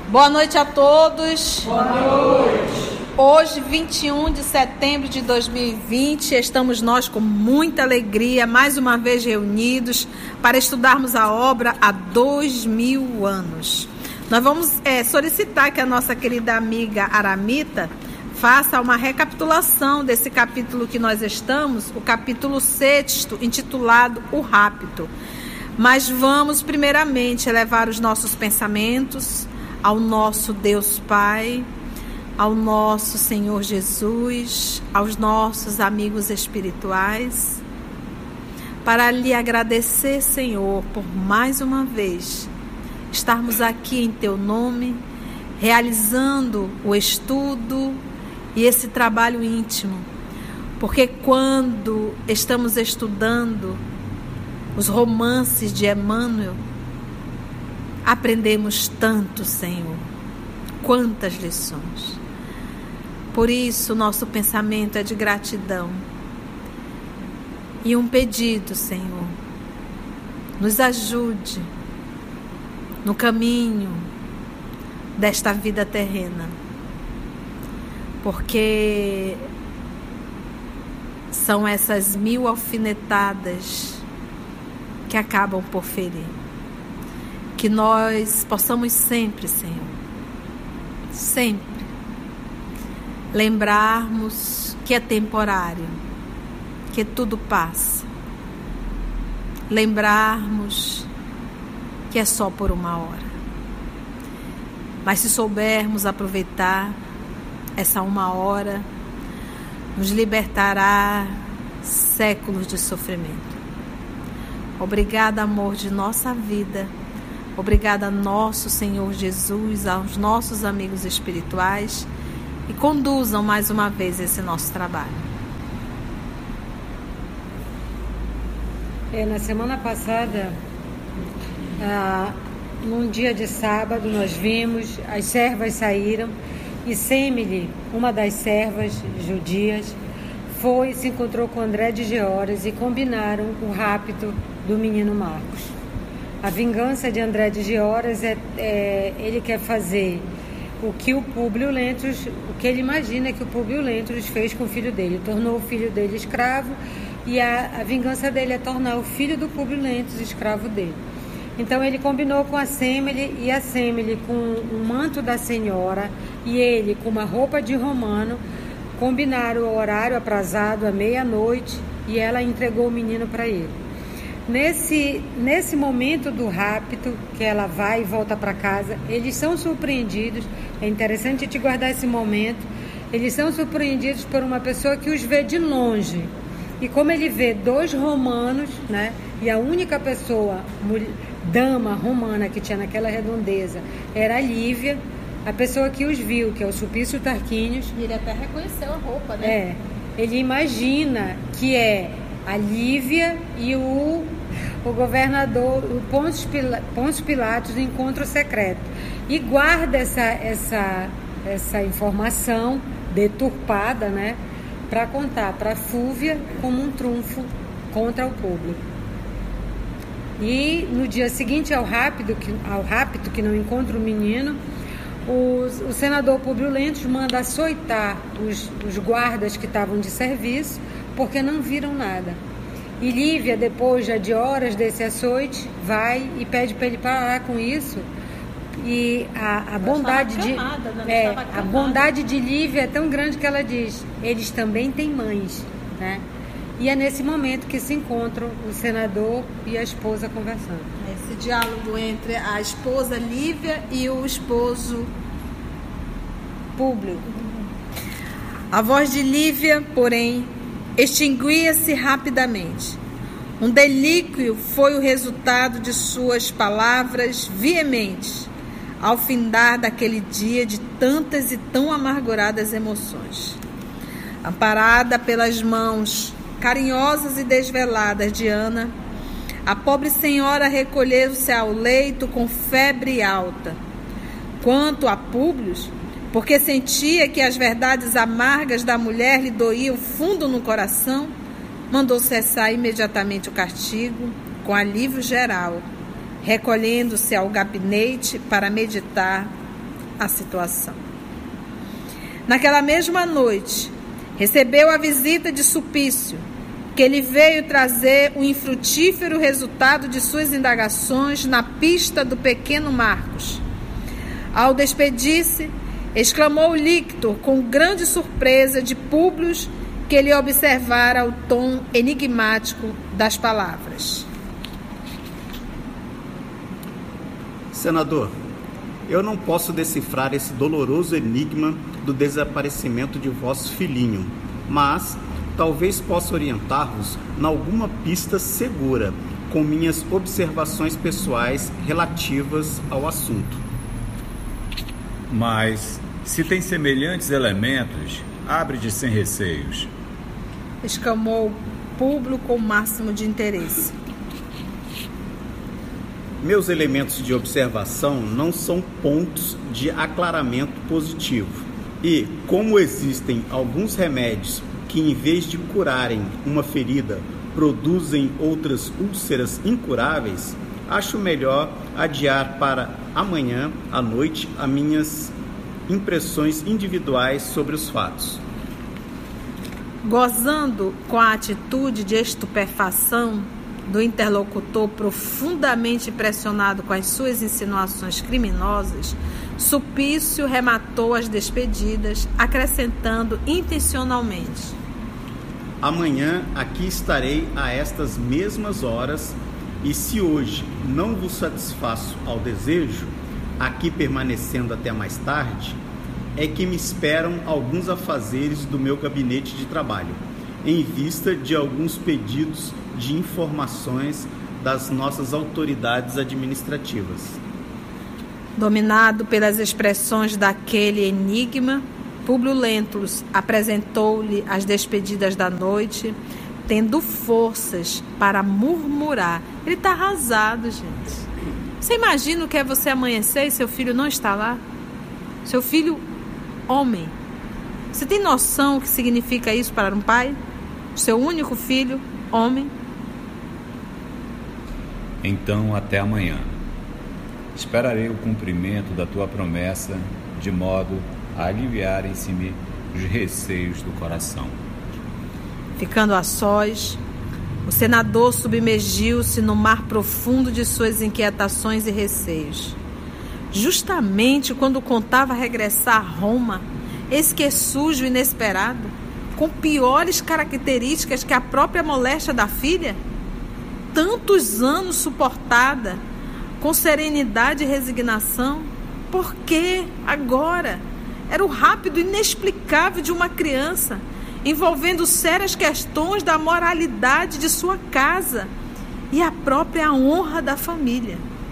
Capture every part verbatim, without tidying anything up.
Boa noite a todos. Boa noite. Hoje, vinte e um de setembro de dois mil e vinte, estamos nós com muita alegria, mais uma vez reunidos para estudarmos a obra há dois mil anos. Nós vamos é, solicitar que a nossa querida amiga Aramita faça uma recapitulação desse capítulo que nós estamos, o capítulo sexto, intitulado O Rapto. Mas vamos primeiramente elevar os nossos pensamentos ao nosso Deus Pai, ao nosso Senhor Jesus, aos nossos amigos espirituais, para lhe agradecer, Senhor, por mais uma vez estarmos aqui em Teu nome, realizando o estudo e esse trabalho íntimo, porque quando estamos estudando os romances de Emmanuel, aprendemos tanto, Senhor, quantas lições. Por isso, nosso pensamento é de gratidão. E um pedido, Senhor, nos ajude no caminho desta vida terrena, porque são essas mil alfinetadas que acabam por ferir. Que nós possamos sempre, Senhor, sempre lembrarmos que é temporário, que tudo passa. Lembrarmos que é só por uma hora. Mas se soubermos aproveitar essa uma hora, nos libertará séculos de sofrimento. Obrigada, amor de nossa vida. Obrigada, nosso Senhor Jesus, aos nossos amigos espirituais, e conduzam mais uma vez esse nosso trabalho. É, na semana passada, ah, num dia de sábado, nós vimos, as servas saíram e Semele, uma das servas judias, foi e se encontrou com André de Georas e combinaram o rapto do menino Marcos. A vingança de André de Georas é, é ele quer fazer o que o Públio Lentulus, o que ele imagina que o Públio Lentulus fez com o filho dele, tornou o filho dele escravo, e a, a vingança dele é tornar o filho do Públio Lentulus escravo dele. Então ele combinou com a Semele, e a Semele com o manto da senhora e ele com uma roupa de romano, combinaram o horário aprazado à meia-noite e ela entregou o menino para ele. Nesse, nesse momento do rapto, que ela vai e volta para casa, eles são surpreendidos, é interessante te guardar esse momento, eles são surpreendidos por uma pessoa que os vê de longe. E como ele vê dois romanos, né, e a única pessoa, mulher, dama romana que tinha naquela redondeza era a Lívia, a pessoa que os viu, que é o Sulpício Tarquínios. E ele até reconheceu a roupa, né? É, ele imagina que é a Lívia e o, o governador, o Pôncio Pilatos, no encontro secreto. E guarda essa, essa, essa informação deturpada, né, para contar para Fúvia como um trunfo contra o público. E no dia seguinte ao rapto, que, ao rapto, que não encontra o menino, os, o senador Públio Lentulus manda açoitar os, os guardas que estavam de serviço, porque não viram nada. E Lívia, depois já de horas desse açoite, vai e pede para ele parar com isso. E a, a bondade de camada, né? é, a bondade de Lívia é tão grande que ela diz: eles também têm mães, né? E é nesse momento que se encontram o senador e a esposa conversando. Esse diálogo entre a esposa Lívia e o esposo Públio. A voz de Lívia, porém, extinguia-se rapidamente. Um delíquio foi o resultado de suas palavras veementes, ao findar daquele dia de tantas e tão amarguradas emoções. Amparada pelas mãos carinhosas e desveladas de Ana, a pobre senhora recolheu-se ao leito com febre alta. Quanto a Públio, porque sentia que as verdades amargas da mulher lhe doíam fundo no coração, mandou cessar imediatamente o castigo, com alívio geral, recolhendo-se ao gabinete para meditar a situação. Naquela mesma noite, recebeu a visita de Sulpício, que ele veio trazer o infrutífero resultado de suas indagações na pista do pequeno Marcos. Ao despedir-se, exclamou Lictor com grande surpresa de Públio, que ele observara o tom enigmático das palavras. Senador, eu não posso decifrar esse doloroso enigma do desaparecimento de vosso filhinho, mas talvez possa orientar-vos em alguma pista segura com minhas observações pessoais relativas ao assunto. Mas, se tem semelhantes elementos, abre-te sem receios. Exclamou Públio com o máximo de interesse. Meus elementos de observação não são pontos de aclaramento positivo. E, como existem alguns remédios que, em vez de curarem uma ferida, produzem outras úlceras incuráveis, acho melhor adiar para amanhã à noite as minhas impressões individuais sobre os fatos. Gozando com a atitude de estupefação do interlocutor profundamente impressionado com as suas insinuações criminosas, Sulpício rematou as despedidas, acrescentando intencionalmente: amanhã aqui estarei a estas mesmas horas, e se hoje não vos satisfaço ao desejo, aqui permanecendo até mais tarde, é que me esperam alguns afazeres do meu gabinete de trabalho, em vista de alguns pedidos de informações das nossas autoridades administrativas. Dominado pelas expressões daquele enigma, Públio Lentulus apresentou-lhe as despedidas da noite, tendo forças para murmurar. Ele está arrasado, gente. Você imagina o que é você amanhecer e seu filho não está lá? Seu filho, homem. Você tem noção o que significa isso para um pai? Seu único filho, homem. Então, até amanhã. Esperarei o cumprimento da tua promessa, de modo a aliviarem-se-me os receios do coração. Ficando a sós, o senador submergiu-se no mar profundo de suas inquietações e receios. Justamente quando contava regressar a Roma, eis que surge o inesperado, com piores características que a própria moléstia da filha, tantos anos suportada, com serenidade e resignação. Por que agora? Era o rápido inexplicável de uma criança, envolvendo sérias questões da moralidade de sua casa e a própria honra da família.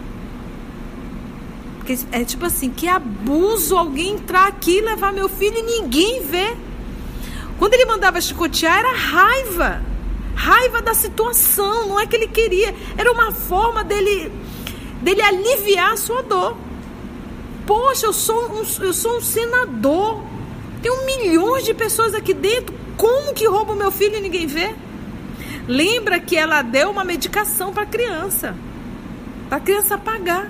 Porque é tipo assim, que abuso alguém entrar aqui e levar meu filho e ninguém vê. Quando ele mandava chicotear, era raiva. Raiva da situação, não é que ele queria. Era uma forma dele, dele aliviar a sua dor. Poxa, eu sou um, eu sou um senador. Tem milhões de pessoas aqui dentro. Como que rouba o meu filho e ninguém vê? Lembra que ela deu uma medicação para a criança. Para a criança pagar.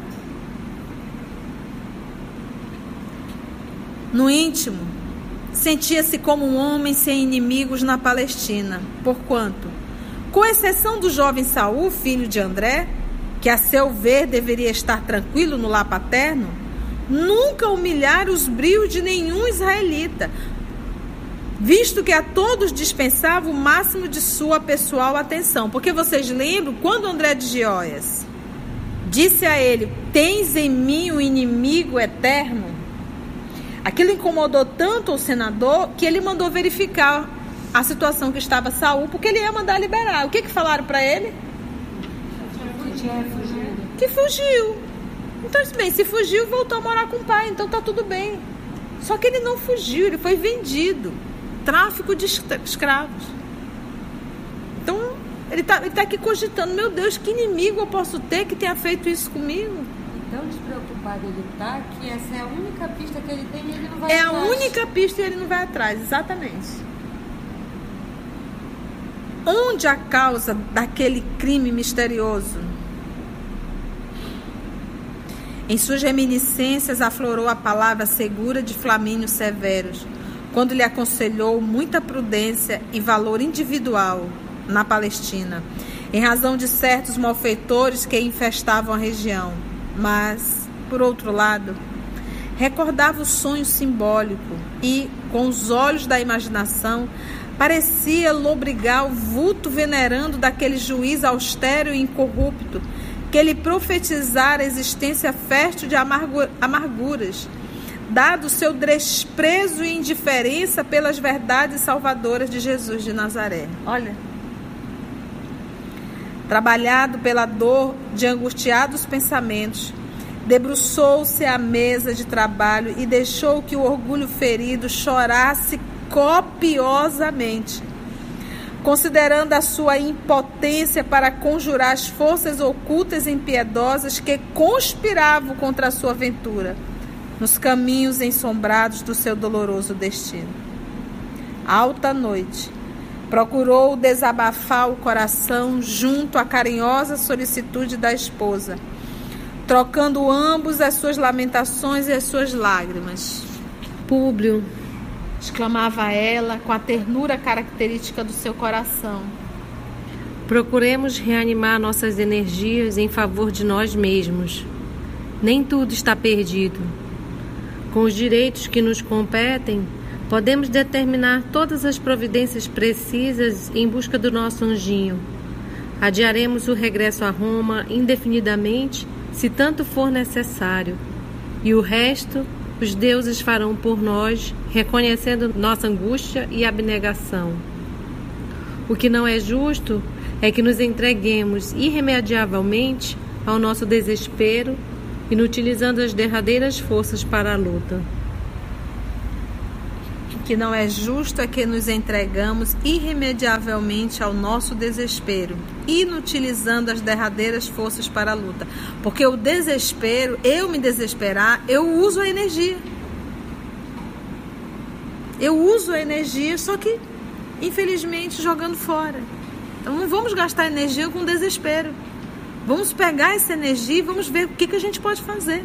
No íntimo, sentia-se como um homem sem inimigos na Palestina, porquanto, com exceção do jovem Saul, filho de André, que a seu ver deveria estar tranquilo no lar paterno, nunca humilhara os brios de nenhum israelita, visto que a todos dispensava o máximo de sua pessoal atenção. Porque vocês lembram quando André de Gióias disse a ele: tens em mim um inimigo eterno? Aquilo incomodou tanto o senador que ele mandou verificar a situação que estava Saul, porque ele ia mandar liberar. O que que falaram para ele? Que fugiu. Então, bem, se fugiu, voltou a morar com o pai, então tá tudo bem. Só que ele não fugiu, ele foi vendido. Tráfico de escravos. Então, ele tá, ele tá aqui cogitando: meu Deus, que inimigo eu posso ter que tenha feito isso comigo? Tão despreocupado ele tá, que essa é a única pista que ele tem e ele não vai é atrás. É a única pista e ele não vai atrás, exatamente. Onde a causa daquele crime misterioso? Em suas reminiscências aflorou a palavra segura de Flamínio Severus, quando lhe aconselhou muita prudência e valor individual na Palestina, em razão de certos malfeitores que infestavam a região. Mas, por outro lado, recordava o sonho simbólico e, com os olhos da imaginação, parecia lobrigar o vulto venerando daquele juiz austero e incorrupto que lhe profetizara a existência fértil de amarguras, dado seu desprezo e indiferença pelas verdades salvadoras de Jesus de Nazaré. Olha, trabalhado pela dor de angustiados pensamentos, debruçou-se à mesa de trabalho e deixou que o orgulho ferido chorasse copiosamente, considerando a sua impotência para conjurar as forças ocultas e impiedosas que conspiravam contra a sua ventura, nos caminhos ensombrados do seu doloroso destino. Alta noite, procurou desabafar o coração junto à carinhosa solicitude da esposa, trocando ambos as suas lamentações e as suas lágrimas. Públio, exclamava ela com a ternura característica do seu coração, procuremos reanimar nossas energias em favor de nós mesmos. Nem tudo está perdido. Com os direitos que nos competem, podemos determinar todas as providências precisas em busca do nosso anjinho. Adiaremos o regresso a Roma indefinidamente, se tanto for necessário. E o resto, os deuses farão por nós, reconhecendo nossa angústia e abnegação. O que não é justo é que nos entreguemos irremediavelmente ao nosso desespero, inutilizando as derradeiras forças para a luta. O que não é justo é que nos entregamos irremediavelmente ao nosso desespero, inutilizando as derradeiras forças para a luta. Porque o desespero, eu me desesperar, eu uso a energia. Eu uso a energia, só que, infelizmente, jogando fora. Então não vamos gastar energia com desespero. Vamos pegar essa energia e vamos ver o que, que a gente pode fazer.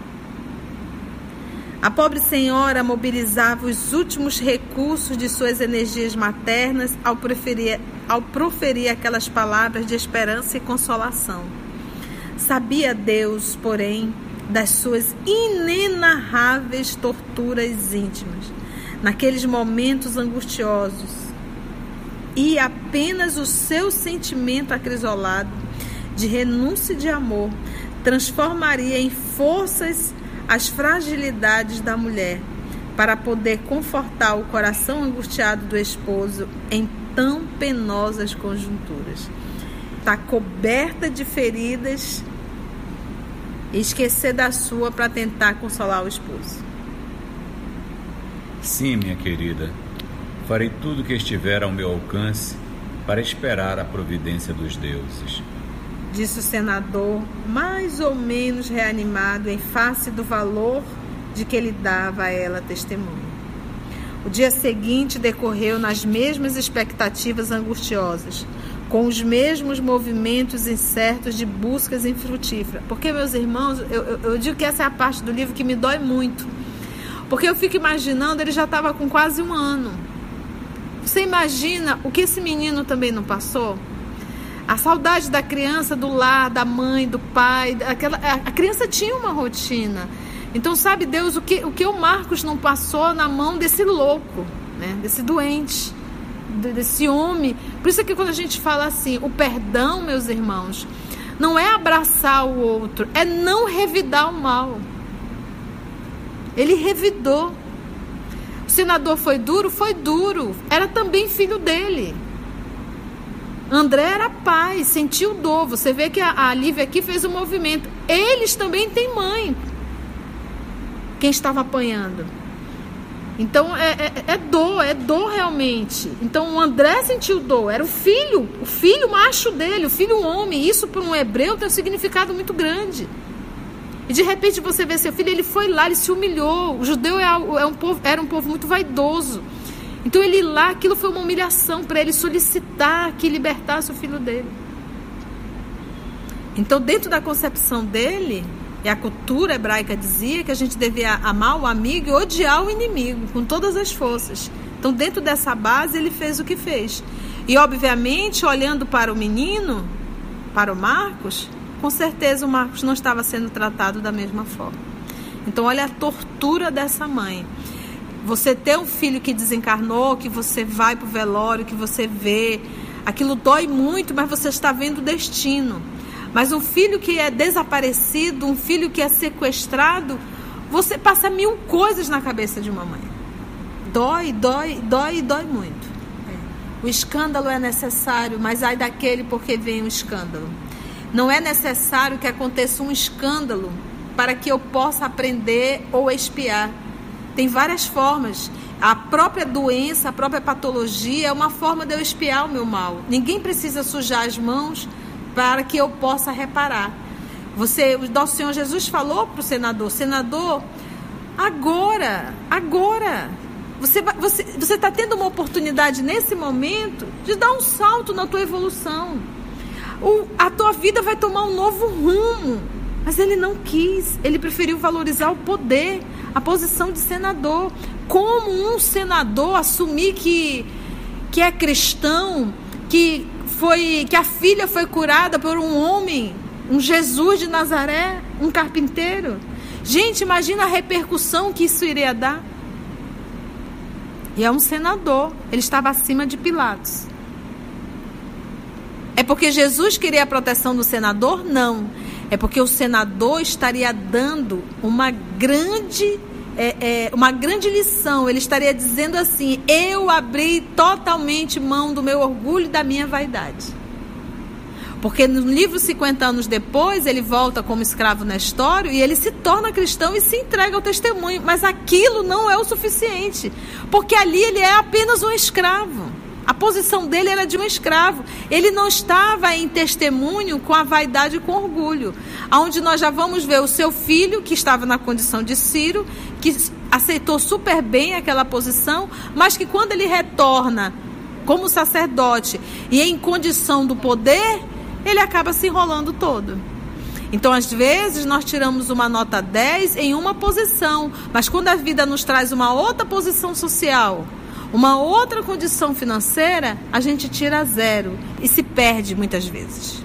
A pobre senhora mobilizava os últimos recursos de suas energias maternas ao, preferir, ao proferir aquelas palavras de esperança e consolação. Sabia Deus, porém, das suas inenarráveis torturas íntimas, naqueles momentos angustiosos, e apenas o seu sentimento acrisolado de renúncia e de amor transformaria em forças as fragilidades da mulher, para poder confortar o coração angustiado do esposo em tão penosas conjunturas. Está coberta de feridas e esquecer da sua para tentar consolar o esposo. Sim, minha querida, farei tudo o que estiver ao meu alcance para esperar a providência dos deuses, disse o senador, mais ou menos reanimado em face do valor de que ele dava a ela testemunho. O dia seguinte decorreu nas mesmas expectativas angustiosas, com os mesmos movimentos incertos de buscas infrutíferas. Porque, meus irmãos, eu, eu, eu digo que essa é a parte do livro que me dói muito. Porque eu fico imaginando, ele já estava com quase um ano. Você imagina o que esse menino também não passou? A saudade da criança, do lar, da mãe, do pai, aquela, a criança tinha uma rotina. Então, sabe Deus, o que, o que o Marcos não passou na mão desse louco, né? Desse doente, desse homem. Por isso é que quando a gente fala assim, o perdão, meus irmãos, não é abraçar o outro, é não revidar o mal. Ele revidou. O senador foi duro? Foi duro. Era também filho dele. André era pai, sentiu dor. Você vê que a, a Lívia aqui fez um movimento. Eles também têm mãe. Quem estava apanhando. Então é, é, é dor, é dor realmente. Então o André sentiu dor. Era o filho, o filho macho dele, o filho homem. Isso para um hebreu tem um significado muito grande. E de repente você vê seu filho, ele foi lá, ele se humilhou. O judeu é, é um povo, era um povo muito vaidoso. Então ele ir lá, aquilo foi uma humilhação para ele solicitar que libertasse o filho dele. Então dentro da concepção dele, E a cultura hebraica dizia que a gente devia amar o amigo e odiar o inimigo com todas as forças. Então, dentro dessa base, ele fez o que fez. E, obviamente, olhando para o menino, para o Marcos, com certeza o Marcos não estava sendo tratado da mesma forma. Então, olha a tortura dessa mãe. Você ter um filho que desencarnou, que você vai para o velório, que você vê, aquilo dói muito, mas você está vendo o destino. Mas um filho que é desaparecido, um filho que é sequestrado, você passa mil coisas na cabeça de uma mãe. Dói, dói, dói e dói muito. O escândalo é necessário, mas ai daquele porque vem um escândalo. Não é necessário que aconteça um escândalo para que eu possa aprender ou expiar. Tem várias formas. A própria doença, a própria patologia é uma forma de eu expiar o meu mal. Ninguém precisa sujar as mãos para que eu possa reparar. Você, o nosso Senhor Jesus falou para o senador, senador, agora, agora, você está você, você tá tendo uma oportunidade nesse momento de dar um salto na tua evolução. O, a tua vida vai tomar um novo rumo. Mas ele não quis, ele preferiu valorizar o poder, a posição de senador. Como um senador assumir que, que é cristão, que Foi, que a filha foi curada por um homem, um Jesus de Nazaré, um carpinteiro. Gente, imagina a repercussão que isso iria dar. E é um senador, ele estava acima de Pilatos. É porque Jesus queria a proteção do senador? Não. É porque o senador estaria dando uma grande, é, é, uma grande lição. Ele estaria dizendo assim: eu abri totalmente mão do meu orgulho e da minha vaidade. Porque no livro cinquenta anos depois, ele volta como escravo Nestório e ele se torna cristão e se entrega ao testemunho. Mas aquilo não é o suficiente, porque ali ele é apenas um escravo. A posição dele era de um escravo. Ele não estava em testemunho com a vaidade e com orgulho. Onde nós já vamos ver o seu filho, que estava na condição de Ciro, que aceitou super bem aquela posição, mas que quando ele retorna como sacerdote e em condição do poder, ele acaba se enrolando todo. Então, às vezes, nós tiramos uma nota dez em uma posição, mas quando a vida nos traz uma outra posição social, uma outra condição financeira, a gente tira zero e se perde muitas vezes.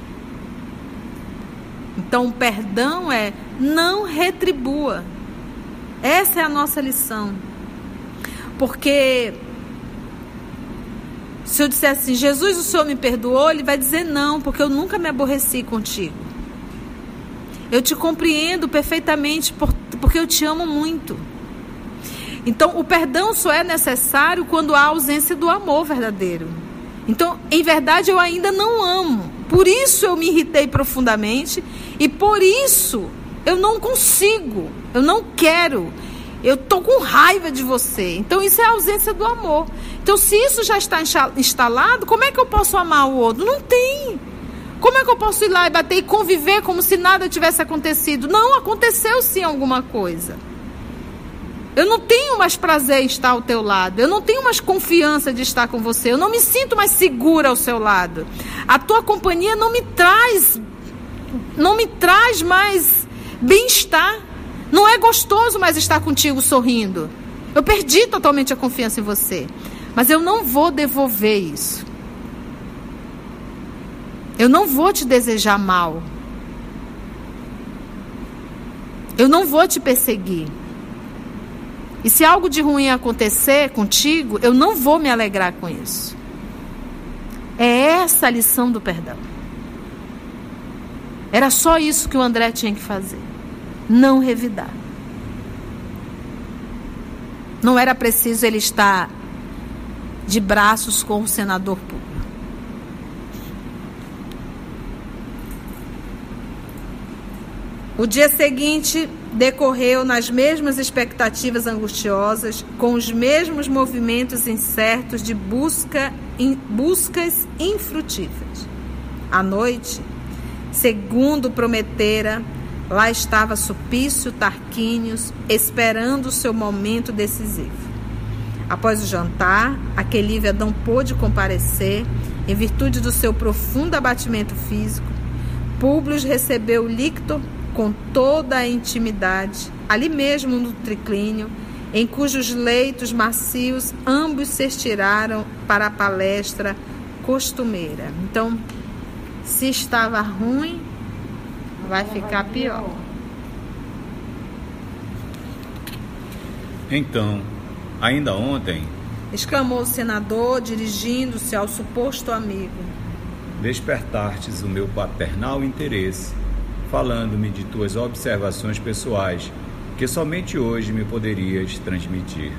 Então, o perdão é não retribua. Essa é a nossa lição. Porque se eu disser assim, Jesus, o Senhor me perdoou, ele vai dizer não, porque eu nunca me aborreci contigo. Eu te compreendo perfeitamente por, porque eu te amo muito. Então, o perdão só é necessário quando há ausência do amor verdadeiro. Então, em verdade, eu ainda não amo. Por isso eu me irritei profundamente e por isso eu não consigo, eu não quero, eu estou com raiva de você. Então, isso é a ausência do amor. Então, se isso já está instalado, como é que eu posso amar o outro? Não tem. Como é que eu posso ir lá e bater e conviver como se nada tivesse acontecido? Não, aconteceu sim alguma coisa. Eu não tenho mais prazer em estar ao teu lado. Eu não tenho mais confiança de estar com você. Eu não me sinto mais segura ao seu lado. A tua companhia não me traz, não me traz mais bem-estar. Não é gostoso mais estar contigo sorrindo. Eu perdi totalmente a confiança em você. Mas eu não vou devolver isso. Eu não vou te desejar mal. Eu não vou te perseguir. E se algo de ruim acontecer contigo, eu não vou me alegrar com isso. É essa a lição do perdão. Era só isso que o André tinha que fazer. Não revidar. Não era preciso ele estar de braços com o senador público. O dia seguinte decorreu nas mesmas expectativas angustiosas, com os mesmos movimentos incertos de busca, in, buscas infrutíferas. À noite, segundo prometera, lá estava Sulpício Tarquínios, esperando o seu momento decisivo. Após o jantar, a que Lívia não pôde comparecer, em virtude do seu profundo abatimento físico, Públio recebeu Lictor com toda a intimidade, ali mesmo no triclínio, em cujos leitos macios ambos se estiraram para a palestra costumeira. Então, se estava ruim, vai ficar pior. Então, ainda ontem, exclamou o senador, dirigindo-se ao suposto amigo, despertastes o meu paternal interesse, falando-me de tuas observações pessoais, que somente hoje me poderias transmitir.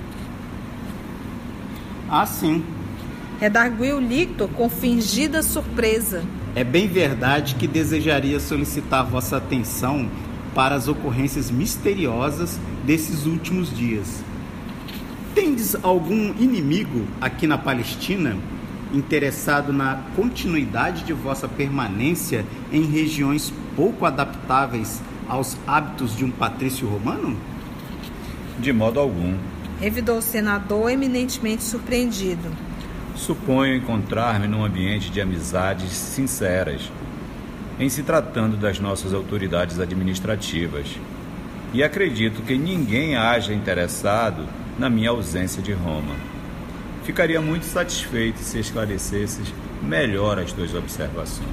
Ah, sim. Redarguiu Lictor com fingida surpresa. É bem verdade que desejaria solicitar vossa atenção para as ocorrências misteriosas desses últimos dias. Tendes algum inimigo aqui na Palestina interessado na continuidade de vossa permanência em regiões pouco adaptáveis aos hábitos de um patrício romano? De modo algum. Revidou o senador, eminentemente surpreendido. Suponho encontrar-me num ambiente de amizades sinceras, em se tratando das nossas autoridades administrativas, e acredito que ninguém haja interessado na minha ausência de Roma. Ficaria muito satisfeito se esclarecesses melhor as tuas observações.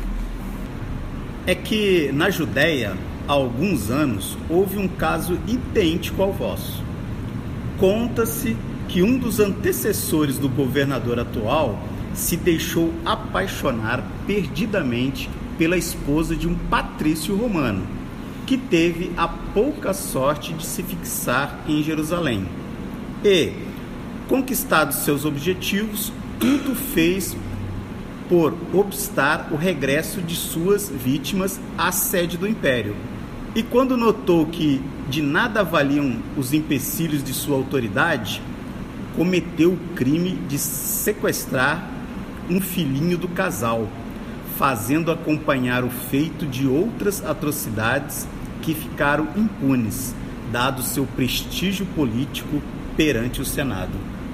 É que na Judéia, há alguns anos, houve um caso idêntico ao vosso. Conta-se que um dos antecessores do governador atual se deixou apaixonar perdidamente pela esposa de um patrício romano, que teve a pouca sorte de se fixar em Jerusalém. E, conquistados seus objetivos, tudo fez por obstar o regresso de suas vítimas à sede do império. E quando notou que de nada valiam os empecilhos de sua autoridade, cometeu o crime de sequestrar um filhinho do casal, fazendo acompanhar o feito de outras atrocidades que ficaram impunes, dado seu prestígio político perante o Senado.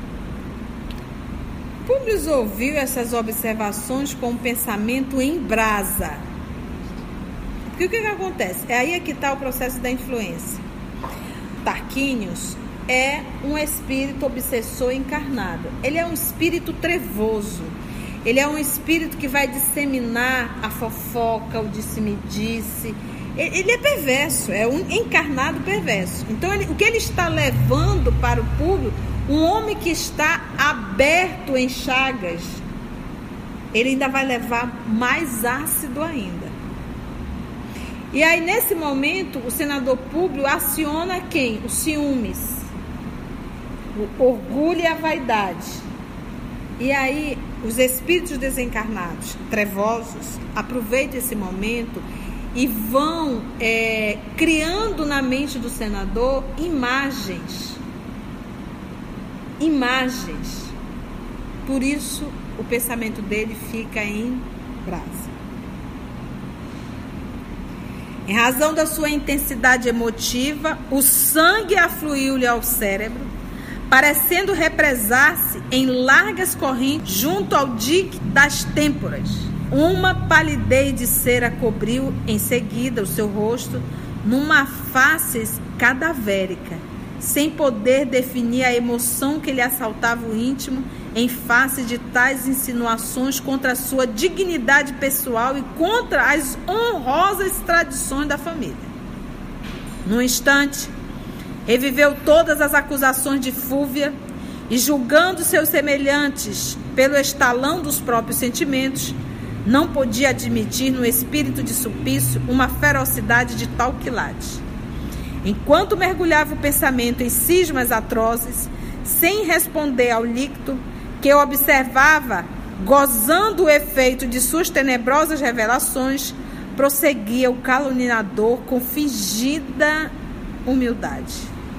Públio ouviu essas observações com um pensamento em brasa. Porque o que, que acontece? É aí é que está o processo da influência. Tarquínios é um espírito obsessor encarnado. Ele é um espírito trevoso. Ele é um espírito que vai disseminar a fofoca, o disse-me-disse. Ele é perverso, é um encarnado perverso. Então, ele, o que ele está levando para o público, um homem que está aberto em chagas, ele ainda vai levar mais ácido ainda. E aí, nesse momento, o senador Públio aciona quem? Os ciúmes, o orgulho e a vaidade. E aí, os espíritos desencarnados, trevosos, aproveitam esse momento e vão é, criando na mente do senador imagens. Imagens. Por isso, o pensamento dele fica em brasa. Em razão da sua intensidade emotiva, o sangue afluiu-lhe ao cérebro, parecendo represar-se em largas correntes junto ao dique das têmporas. Uma palidez de cera cobriu em seguida o seu rosto numa face cadavérica, sem poder definir a emoção que lhe assaltava o íntimo em face de tais insinuações contra a sua dignidade pessoal e contra as honrosas tradições da família. Num instante, reviveu todas as acusações de Fúvia e, julgando seus semelhantes pelo estalão dos próprios sentimentos, não podia admitir no espírito de Sulpício uma ferocidade de tal quilate. Enquanto mergulhava o pensamento em cismas atrozes, sem responder ao Lictor, que o observava, gozando o efeito de suas tenebrosas revelações, prosseguia o caluniador com fingida humildade.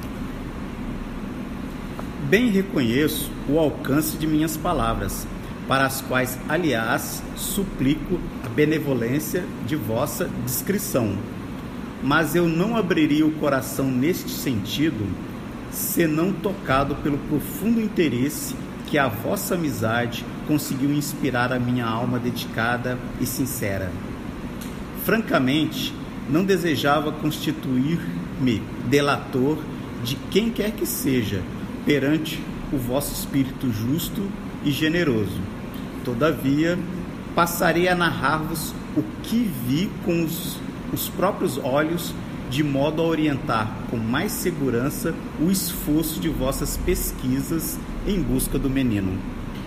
Bem reconheço o alcance de minhas palavras, para as quais, aliás, suplico a benevolência de vossa discrição. Mas eu não abriria o coração neste sentido, senão tocado pelo profundo interesse que a vossa amizade conseguiu inspirar a minha alma dedicada e sincera. Francamente, não desejava constituir-me delator de quem quer que seja perante o vosso Espírito justo e generoso. Todavia, passarei a narrar-vos o que vi com os, os próprios olhos, de modo a orientar com mais segurança o esforço de vossas pesquisas em busca do menino.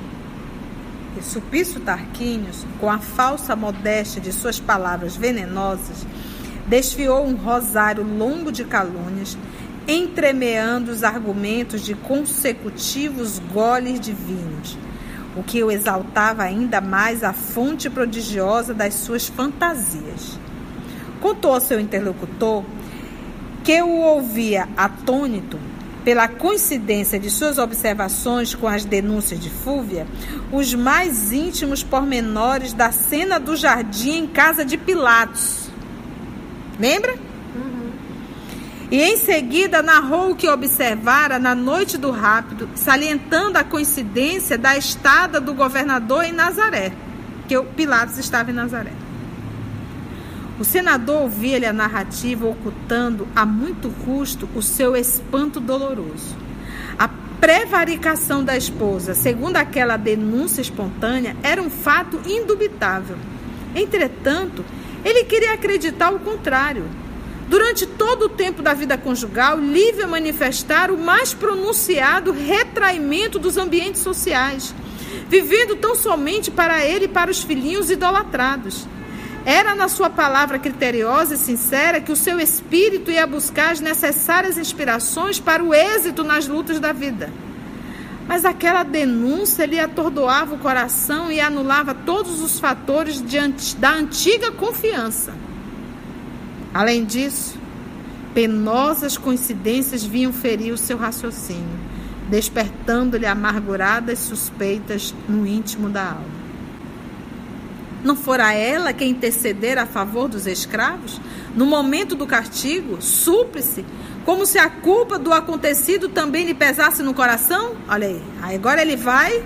E Sulpício Tarquínios, com a falsa modéstia de suas palavras venenosas, desfiou um rosário longo de calúnias, entremeando os argumentos de consecutivos goles de vinhos, o que o exaltava ainda mais a fonte prodigiosa das suas fantasias. Contou ao seu interlocutor, que o ouvia atônito pela coincidência de suas observações com as denúncias de Fúvia, os mais íntimos pormenores da cena do jardim em casa de Pilatos. Lembra? Uhum. E em seguida narrou o que observara na noite do rapto, salientando a coincidência da estada do governador em Nazaré, que o Pilatos estava em Nazaré. O senador ouvia-lhe a narrativa, ocultando a muito custo o seu espanto doloroso. A prevaricação da esposa, segundo aquela denúncia espontânea, era um fato indubitável. Entretanto, ele queria acreditar o contrário. Durante todo o tempo da vida conjugal, Lívia manifestara o mais pronunciado retraimento dos ambientes sociais, vivendo tão somente para ele e para os filhinhos idolatrados. Era na sua palavra criteriosa e sincera que o seu espírito ia buscar as necessárias inspirações para o êxito nas lutas da vida. Mas aquela denúncia lhe atordoava o coração e anulava todos os fatores de, da antiga confiança. Além disso, penosas coincidências vinham ferir o seu raciocínio, despertando-lhe amarguradas suspeitas no íntimo da alma. Não fora ela quem intercedera a favor dos escravos? No momento do castigo, súplice, como se a culpa do acontecido também lhe pesasse no coração? Olha aí, agora ele vai,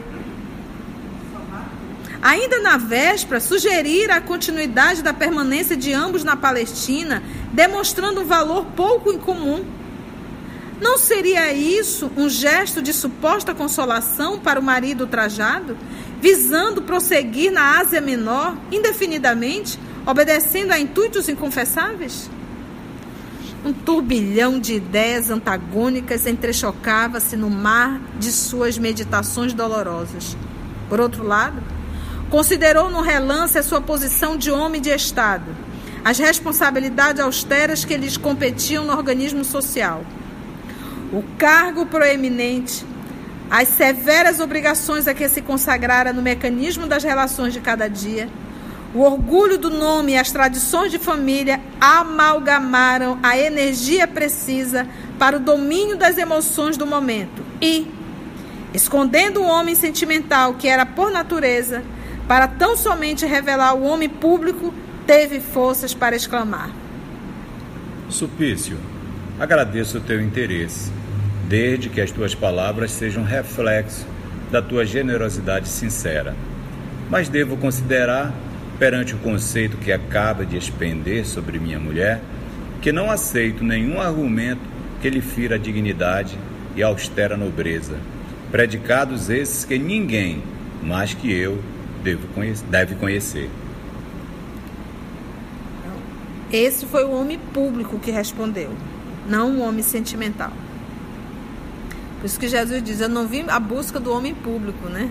ainda na véspera, sugerir a continuidade da permanência de ambos na Palestina, demonstrando um valor pouco incomum. Não seria isso um gesto de suposta consolação para o marido ultrajado, visando prosseguir na Ásia Menor indefinidamente, obedecendo a intuitos inconfessáveis? Um turbilhão de ideias antagônicas entrechocava-se no mar de suas meditações dolorosas. Por outro lado, considerou no relance a sua posição de homem de Estado, as responsabilidades austeras que lhes competiam no organismo social, o cargo proeminente, as severas obrigações a que se consagrara no mecanismo das relações de cada dia, o orgulho do nome e as tradições de família amalgamaram a energia precisa para o domínio das emoções do momento e, escondendo o homem sentimental que era por natureza, para tão somente revelar o homem público, teve forças para exclamar: Sulpício, agradeço o teu interesse, desde que as tuas palavras sejam reflexo da tua generosidade sincera. Mas devo considerar, perante o conceito que acaba de expender sobre minha mulher, que não aceito nenhum argumento que lhe fira a dignidade e a austera nobreza, predicados esses que ninguém, mais que eu, devo conhecer, deve conhecer. Esse foi o homem público que respondeu, não o homem sentimental. Por isso que Jesus diz: eu não vim à busca do homem público, né?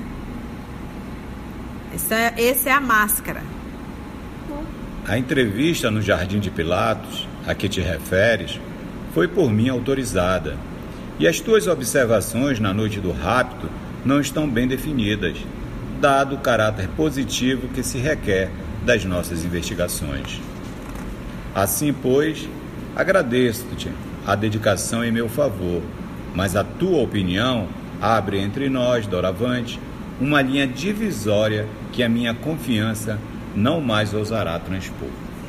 Essa é, essa é a máscara. A entrevista no Jardim de Pilatos, a que te referes, foi por mim autorizada. E as tuas observações na noite do rapto não estão bem definidas, dado o caráter positivo que se requer das nossas investigações. Assim, pois, agradeço-te a dedicação em meu favor, mas a tua opinião abre entre nós, doravante, uma linha divisória que a minha confiança não mais ousará transpor.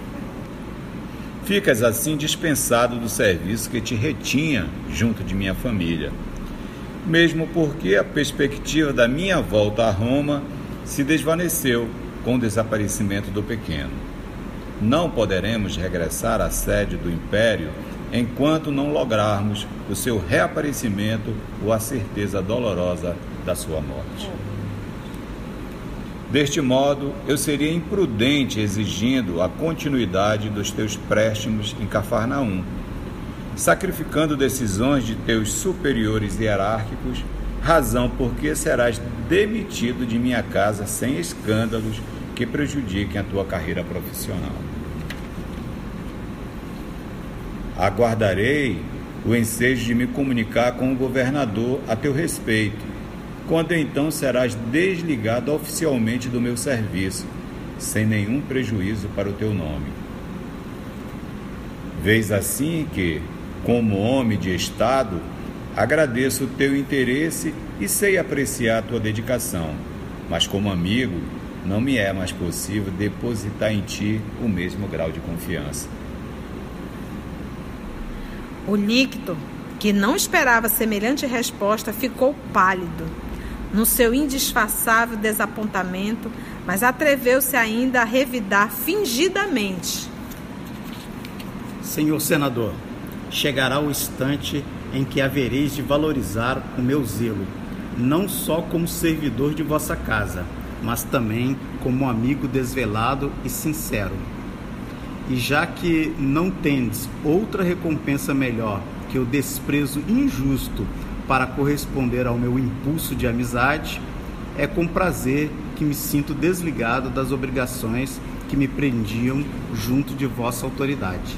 Ficas assim dispensado do serviço que te retinha junto de minha família, mesmo porque a perspectiva da minha volta a Roma se desvaneceu com o desaparecimento do pequeno. não poderemos regressar à sede do Império enquanto não lograrmos o seu reaparecimento ou a certeza dolorosa da sua morte. Deste modo, eu seria imprudente exigindo a continuidade dos teus préstimos em Cafarnaum, sacrificando decisões de teus superiores hierárquicos, razão porque serás demitido de minha casa sem escândalos que prejudiquem a tua carreira profissional. Aguardarei o ensejo de me comunicar com o governador a teu respeito, quando então serás desligado oficialmente do meu serviço, sem nenhum prejuízo para o teu nome. Vês assim que, como homem de Estado, agradeço o teu interesse e sei apreciar a tua dedicação, mas como amigo, não me é mais possível depositar em ti o mesmo grau de confiança. O líquito, que não esperava semelhante resposta, ficou pálido no seu indisfarçável desapontamento, mas atreveu-se ainda a revidar fingidamente. Senhor senador, chegará o instante em que havereis de valorizar o meu zelo, não só como servidor de vossa casa, mas também como amigo desvelado e sincero. E já que não tendes outra recompensa melhor que o desprezo injusto para corresponder ao meu impulso de amizade, é com prazer que me sinto desligado das obrigações que me prendiam junto de vossa autoridade.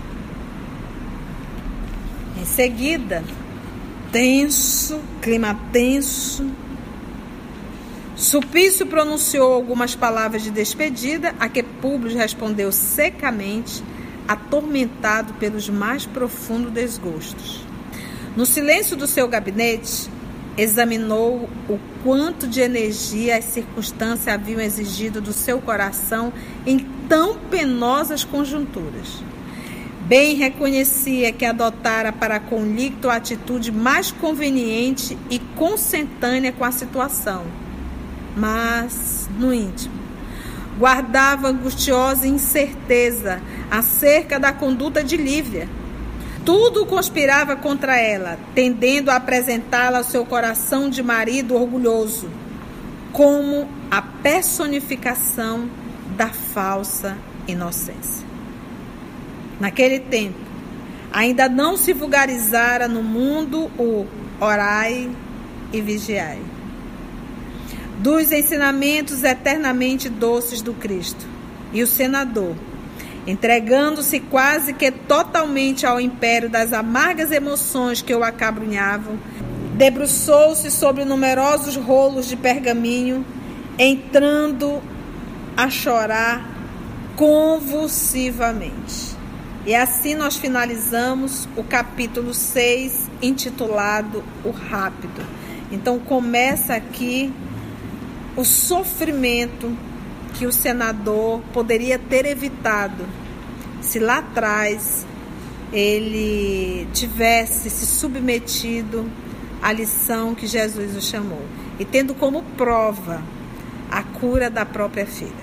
Em seguida, tenso, clima tenso, Sulpício pronunciou algumas palavras de despedida, a que Públio respondeu secamente, atormentado pelos mais profundos desgostos. No silêncio do seu gabinete, examinou o quanto de energia as circunstâncias haviam exigido do seu coração em tão penosas conjunturas. Bem reconhecia que adotara para com o líquito a atitude mais conveniente e consentânea com a situação, mas, no íntimo, guardava angustiosa incerteza acerca da conduta de Lívia. Tudo conspirava contra ela, tendendo a apresentá-la ao seu coração de marido orgulhoso, como a personificação da falsa inocência. Naquele tempo, ainda não se vulgarizara no mundo o orai e vigiai, dos ensinamentos eternamente doces do Cristo. E o senador, entregando-se quase que totalmente ao império das amargas emoções que o acabrunhavam, debruçou-se sobre numerosos rolos de pergaminho, entrando a chorar convulsivamente. E assim nós finalizamos o capítulo seis, intitulado O Rápido. Então começa aqui o sofrimento que o senador poderia ter evitado se lá atrás ele tivesse se submetido à lição que Jesus o chamou, e tendo como prova a cura da própria filha.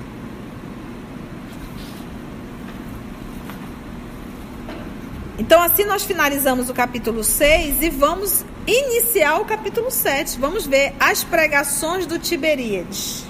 Então assim nós finalizamos o capítulo seis e vamos iniciar o capítulo sete. Vamos ver as pregações do Tiberíades.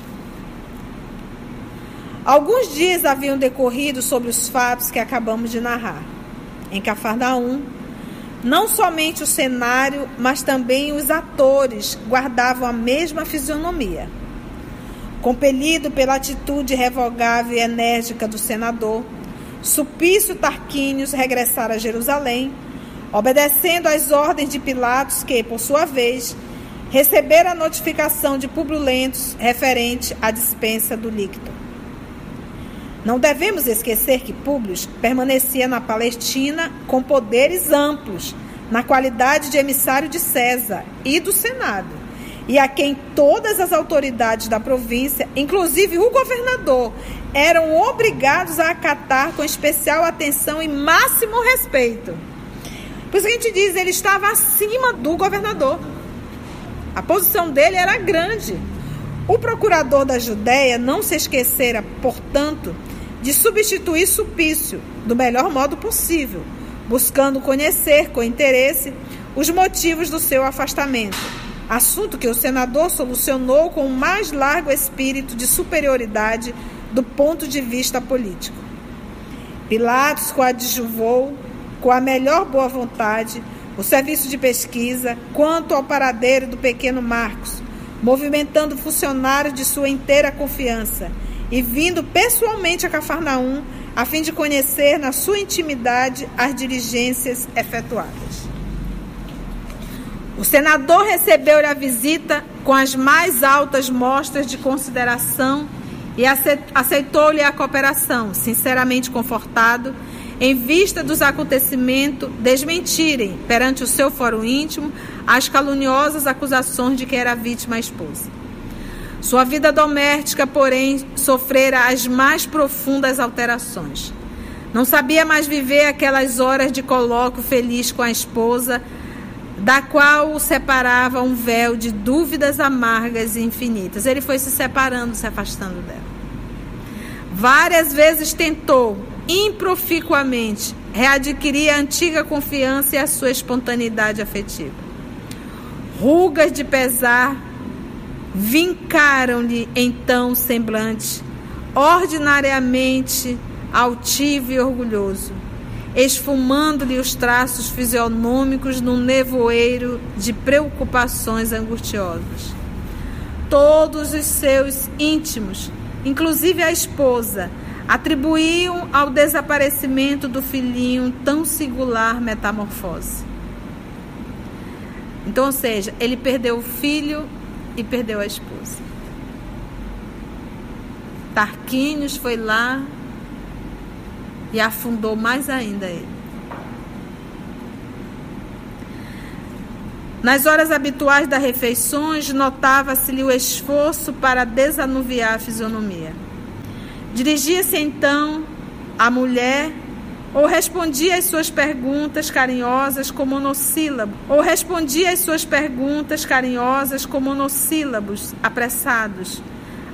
Alguns dias haviam decorrido sobre os fatos que acabamos de narrar. Em Cafarnaum, não somente o cenário, mas também os atores guardavam a mesma fisionomia. Compelido pela atitude revogável e enérgica do senador, Sulpício Tarquínios regressara a Jerusalém, obedecendo às ordens de Pilatos, que, por sua vez, recebera a notificação de Públio Lentulus referente à dispensa do líquito. Não devemos esquecer que Públio permanecia na Palestina com poderes amplos, na qualidade de emissário de César e do Senado, e a quem todas as autoridades da província, inclusive o governador, eram obrigados a acatar com especial atenção e máximo respeito. Por isso que a gente diz, ele estava acima do governador. A posição dele era grande. O procurador da Judéia não se esquecera, portanto, de substituir Sulpício do melhor modo possível, buscando conhecer com interesse os motivos do seu afastamento, assunto que o senador solucionou com o mais largo espírito de superioridade do ponto de vista político. Pilatos coadjuvou, com a melhor boa vontade, o serviço de pesquisa quanto ao paradeiro do pequeno Marcos, movimentando funcionários de sua inteira confiança e vindo pessoalmente a Cafarnaum a fim de conhecer na sua intimidade as diligências efetuadas. O senador recebeu-lhe a visita com as mais altas mostras de consideração e aceitou-lhe a cooperação, sinceramente confortado, em vista dos acontecimentos desmentirem, perante o seu fórum íntimo, as caluniosas acusações de que era vítima a esposa. Sua vida doméstica, porém, sofrera as mais profundas alterações. Não sabia mais viver aquelas horas de colóquio feliz com a esposa, da qual o separava um véu de dúvidas amargas e infinitas. Ele foi se separando, se afastando dela. Várias vezes tentou, improficuamente, readquirir a antiga confiança e a sua espontaneidade afetiva. Rugas de pesar vincaram-lhe então o semblante, ordinariamente altivo e orgulhoso, esfumando-lhe os traços fisionômicos num nevoeiro de preocupações angustiosas. Todos os seus íntimos, inclusive a esposa, atribuíam ao desaparecimento do filhinho tão singular metamorfose. Então, ou seja, ele perdeu o filho e perdeu a esposa. Tarquínios foi lá e afundou mais ainda ele. Nas horas habituais das refeições, notava-se-lhe o esforço para desanuviar a fisionomia. Dirigia-se então à mulher, ou respondia às suas perguntas carinhosas com monossílabos, ou respondia às suas perguntas carinhosas com monossílabos apressados,